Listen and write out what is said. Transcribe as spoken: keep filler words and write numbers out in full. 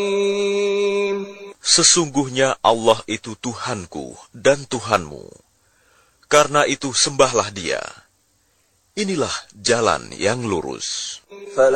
Sesungguhnya Allah itu Tuhanku dan Tuhanmu. Karena itu sembahlah Dia. Inilah jalan yang lurus.